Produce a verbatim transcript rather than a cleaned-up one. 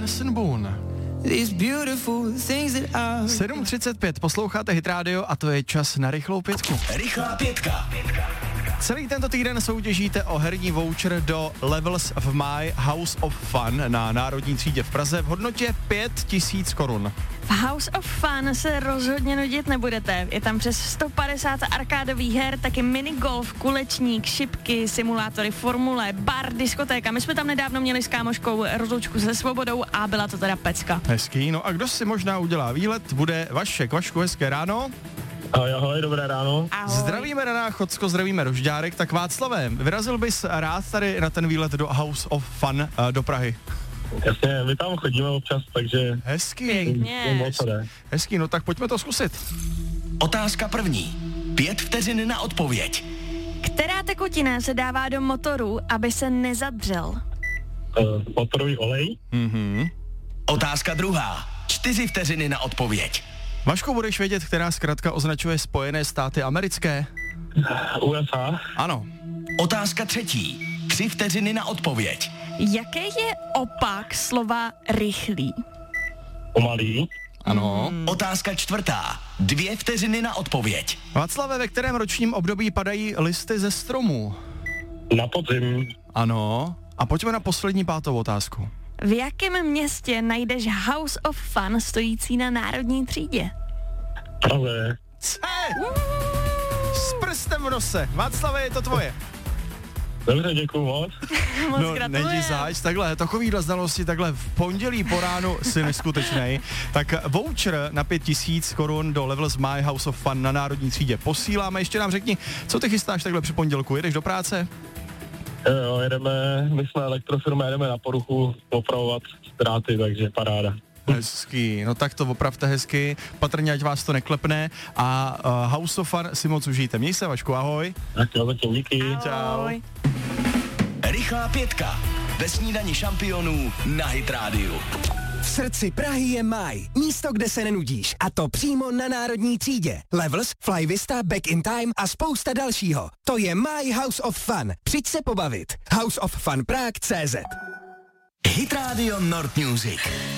Anderson Boone. sedm třicet pět, posloucháte Hit Radio a to je čas na rychlou pětku. Rychlá pětka. Celý tento týden soutěžíte o herní voucher do Levels of My House of Fun na Národní třídě v Praze v hodnotě pět tisíc korun. V House of Fun se rozhodně nudit nebudete. Je tam přes sto padesát arkádových her, taky minigolf, kulečník, šipky, simulátory, formule, bar, diskotéka. My jsme tam nedávno měli s kámoškou rozloučku se Svobodou a byla to teda pecka. Hezký, no a kdo si možná udělá výlet, bude Vašek. Vašku, hezké ráno. Ahoj, ahoj, dobré ráno. Ahoj. Zdravíme na Náchodsko, zdravíme Rožďárek. Tak Václavem, vyrazil bys rád tady na ten výlet do House of Fun uh, do Prahy? Jasně, my tam chodíme občas, takže... Hezký. Pěkně. Hezký, no tak pojďme to zkusit. Otázka první. Pět vteřin na odpověď. Která tekutina se dává do motoru, aby se nezadřel? Uh, motorový olej. Mhm. Otázka druhá. Čtyři vteřiny na odpověď. Vašku, budeš vědět, která zkratka označuje Spojené státy americké? U S A. Ano. Otázka třetí. Tři vteřiny na odpověď. Jaké je opak slova rychlý? Pomalý. Ano. Hmm. Otázka čtvrtá. Dvě vteřiny na odpověď. Václave, ve kterém ročním období padají listy ze stromů? Na podzim. Ano. A pojďme na poslední pátou otázku. V jakém městě najdeš House of Fun stojící na Národní třídě? Praze. C. S prstem v nose. Václave, je to tvoje. Dobře, děkuju moc. Moc No, gratulujem. nejdi zač, takhle, takovýhle znalosti, takhle v pondělí po ránu si neskutečnej. Tak voucher na pět tisíc korun do Levels My House of Fun na Národní třídě posíláme. Ještě nám řekni, co ty chystáš takhle při pondělku, jedeš do práce? Jo, jedeme, my jsme elektrofirma, jedeme na poruchu opravovat ztráty, takže paráda. Hezký, no tak to opravte hezky, patrně ať vás to neklepne a uh, House of Fun si moc užijte. Měj se, Vašku, ahoj. Tak jo, zatím díky. Čau. Ahoj. Rychlá pětka. Ve snídani šampionů na Hit Radio. V srdci Prahy je Maj, místo, kde se nenudíš, a to přímo na Národní třídě. Levels, Flyvista, Back in Time a spousta dalšího. To je My House of Fun. Přijď se pobavit. House of Fun Prague tečka cé zet. Hit Radio Nord Music.